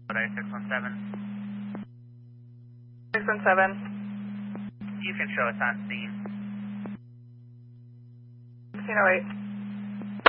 Florida 617. 617. You can show us on scene. 1608.